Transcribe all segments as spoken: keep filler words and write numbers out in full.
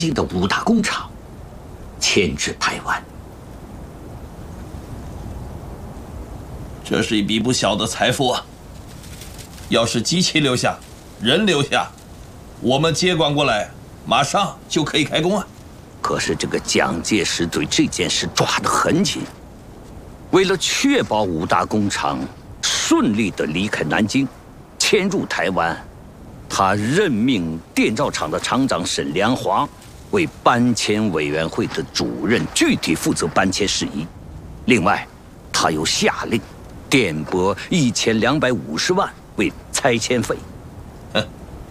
京的五大工厂迁至台湾。 这是一笔不小的财富啊！要是机器留下，人留下，我们接管过来，马上就可以开工啊！ 可是这个蒋介石对这件事抓得很紧，为了确保五大工厂顺利地离开南京，迁入台湾，他任命电造厂的厂长沈良华为搬迁委员会的主任，具体负责搬迁事宜。另外，他又下令电拨一千两百五十万为拆迁费。 哼，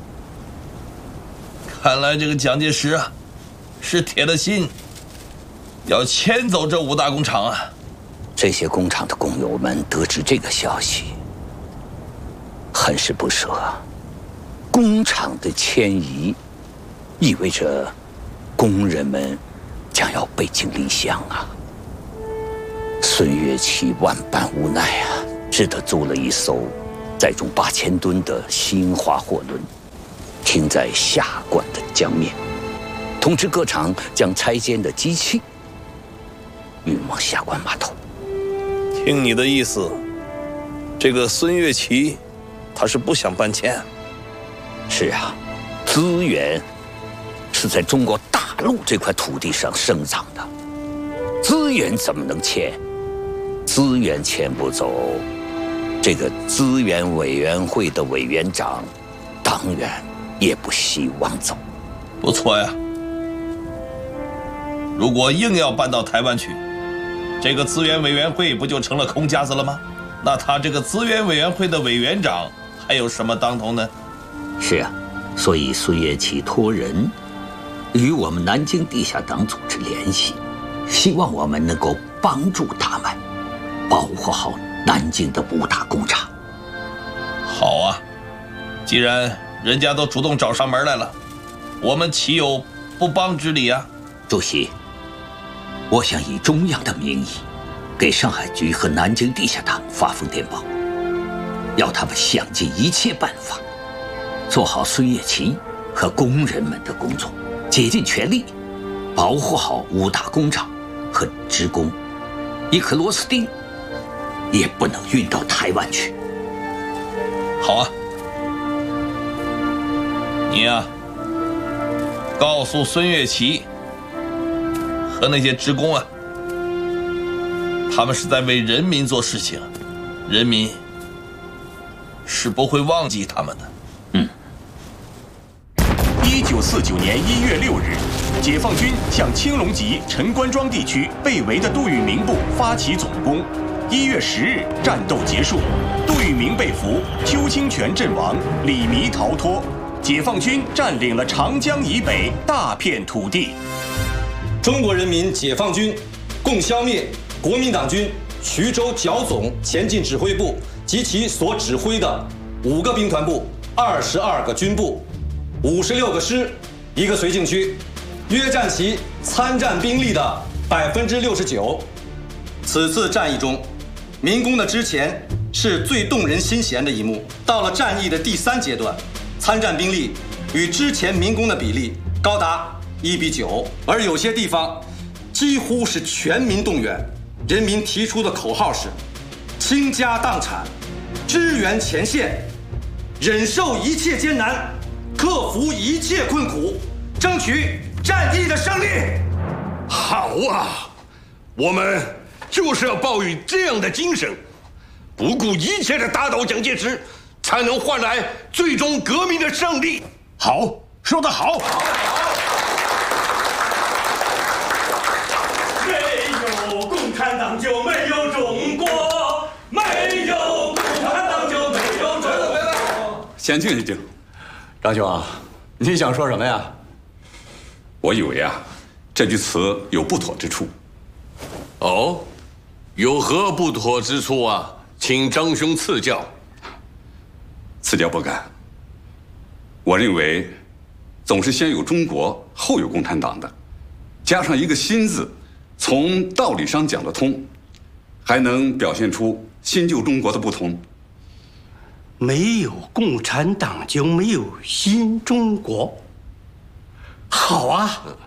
看来这个蒋介石啊，是铁了心要迁走这五大工厂啊。 这些工厂的工友们得知这个消息，很是不舍。工厂的迁移意味着工人们将要背井离乡啊！孙岳祺万般无奈啊，只得租了一艘载重八千吨的新华货轮，停在下关的江面，通知各厂将拆迁的机器运往下关码头。 听你的意思，这个孙岳祺他是不想搬迁。 是啊，资源是在中国大陆这块土地上生长的，资源怎么能迁？资源迁不走，这个资源委员会的委员长当然也不希望走。 不错呀，如果硬要搬到台湾去，这个资源委员会不就成了空架子了吗？那他这个资源委员会的委员长还有什么当头呢？ 是啊，所以孙岳祺托人与我们南京地下党组织联系，希望我们能够帮助他们保护好南京的五大工厂。 好啊，既然人家都主动找上门来了，我们岂有不帮之理啊？ 主席，我想以中央的名义给上海局和南京地下党发封电报，要他们想尽一切办法做好孙岳祺和工人们的工作，竭尽全力保护好五大工厂和职工，一颗螺丝钉也不能运到台湾去。 好啊，你呀、啊，告诉孙岳祺和那些职工啊，他们是在为人民做事情，人民是不会忘记他们的。 嗯。 一九四九年一月六日，解放军向青龙集、陈官庄地区被围的杜聿明部发起总攻。一月十日，战斗结束，杜聿明被俘，邱清泉阵亡，李弥逃脱。解放军占领了长江以北大片土地。 中国人民解放军共消灭国民党军衢州剿总前进指挥部及其所指挥的五个兵团部、二十二个军部、五十六个师、一个绥靖区，约占其参战兵力的百分之六十九。此次战役中，民工的之前是最动人心弦的一幕。到了战役的第三阶段，参战兵力与之前民工的比例高达一比九，而有些地方几乎是全民动员。人民提出的口号是：倾家荡产，支援前线，忍受一切艰难，克服一切困苦，争取战役的胜利。 好啊，我们就是要抱以这样的精神，不顾一切的打倒蒋介石，才能换来最终革命的胜利。 好，说得好。 没有共产党就没有中国，没有共产党就没有中国。 先静一静，张兄啊，你想说什么呀？我以为啊，这句词有不妥之处。 哦，有何不妥之处啊？请张兄赐教。 赐教不敢。我认为，总是先有中国，后有共产党的，加上一个“新”字，从道理上讲得通，还能表现出新旧中国的不同。 没有共产党就没有新中国。好啊，